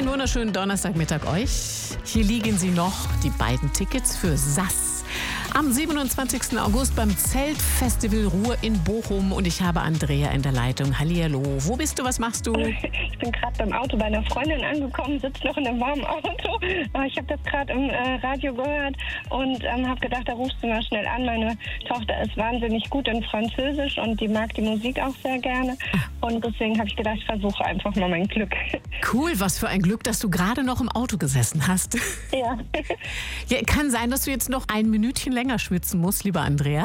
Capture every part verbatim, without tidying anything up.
wunderschönen Donnerstagmittag euch. Hier liegen sie noch, die beiden Tickets für S A S. Am siebenundzwanzigsten August beim Zeltfestival Ruhr in Bochum. Und ich habe Andrea in der Leitung. Hallihallo. Wo bist du? Was machst du? Ich bin gerade beim Auto bei einer Freundin angekommen, sitze noch in einem warmen Auto. Ich habe das gerade im äh, Radio gehört und ähm, habe gedacht, da rufst du mal schnell an. Meine Tochter ist wahnsinnig gut in Französisch und die mag die Musik auch sehr gerne. Und deswegen habe ich gedacht, ich versuche einfach mal mein Glück. Cool, was für ein Glück, dass du gerade noch im Auto gesessen hast. Ja. Ja, kann sein, dass du jetzt noch ein Minütchen länger schwitzen musst, lieber Andrea.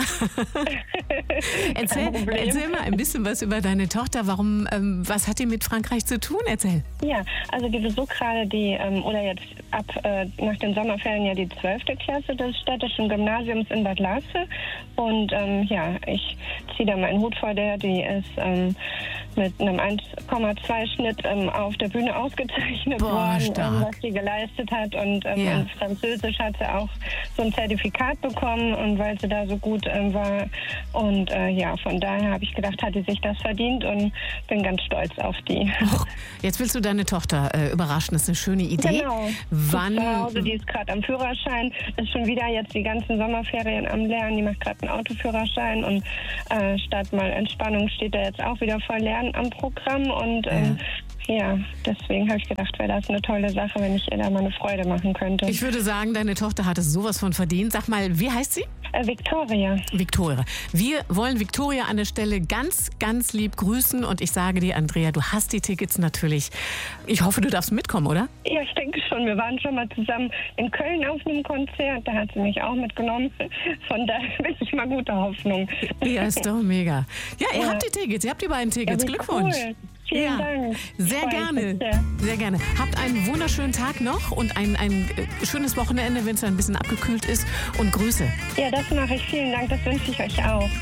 erzähl, erzähl mal ein bisschen was über deine Tochter. Warum, ähm, was hat die mit Frankreich zu tun? Erzähl. Ja, also die besucht gerade die, ähm, oder jetzt ab äh, nach den Sommerferien ja die zwölfte Klasse des städtischen Gymnasiums in Bad Lasse. Und ähm, ja, ich ziehe da meinen Hut vor der, die ist ähm, mit einem eins Komma zwei Schnitt ähm, auf der Bühne ausgezeichnet Boah, worden, stark. ähm, was sie geleistet hat. Und ähm, Ja. in Französisch hat sie auch so ein Zertifikat bekommen, und weil sie da so gut ähm, war. Und äh, ja, von daher habe ich gedacht, hat sie sich das verdient und bin ganz stolz auf die. Och, jetzt willst du deine Tochter äh, überraschen. Das ist eine schöne Idee. Genau. Wann? Zu Hause, die ist gerade am Führerschein, ist schon wieder jetzt die ganzen Sommerferien am Lernen. Die macht gerade einen Autoführerschein und äh, statt mal Entspannung steht da jetzt auch wieder voll Lernen am Programm. Und ähm, ja, deswegen habe ich gedacht, wäre das eine tolle Sache, wenn ich ihr da mal eine Freude machen könnte. Ich würde sagen, deine Tochter hat es sowas von verdient. Sag mal, wie heißt sie? Äh, Victoria. Victoria. Wir wollen Victoria an der Stelle ganz, ganz lieb grüßen. Und ich sage dir, Andrea, du hast die Tickets natürlich. Ich hoffe, du darfst mitkommen, oder? Ja, ich denke schon. Wir waren schon mal zusammen in Köln auf einem Konzert. Da hat sie mich auch mitgenommen. Von daher bin ich mal guter Hoffnung. Ja, ist doch mega. Ja, ihr Ja. habt die Tickets, ihr habt die beiden Tickets. Ja, wie Glückwunsch. Cool. Vielen Ja, Dank. sehr Freut mich gerne, sehr. sehr gerne. Habt einen wunderschönen Tag noch und ein, ein äh, schönes Wochenende, wenn es ein bisschen abgekühlt ist. Und Grüße. Ja, das mache ich. Vielen Dank. Das wünsche ich euch auch.